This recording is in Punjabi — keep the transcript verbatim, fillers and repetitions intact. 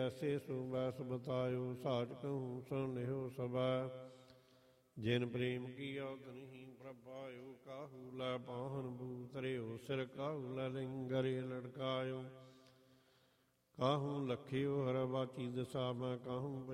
ਐਸੇ ਸੋ ਬੈਸ ਬਤਾਇਓ, ਸਾਚ ਕਹੂੰ ਸੁਨਿਓ ਸਬੈ। ਜਿਨ ਪ੍ਰੇਮ ਕੀਆ ਤਨਿ ਪ੍ਰਭਾਇਓ, ਕਾਹੂ ਲੈ ਪਾਹਨ ਬੂਤਰਿਓ, ਸਿਰ ਕਾਹੂ ਲੈ ਲਿੰਗਰੇ ਲਟਕਾਇਓ। ਕਾਹੂ ਲਖਿਓ ਹਰ ਬਾਚੀ ਦਸਾ, ਮੈਂ ਕਾਹੂ